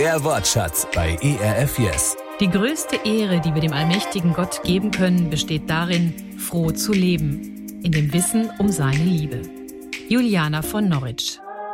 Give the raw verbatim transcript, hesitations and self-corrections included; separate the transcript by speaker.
Speaker 1: Der Wortschatz bei E R F Yes.
Speaker 2: Die größte Ehre, die wir dem allmächtigen Gott geben können, besteht darin, froh zu leben, in dem Wissen um seine Liebe. Juliana von Norwich.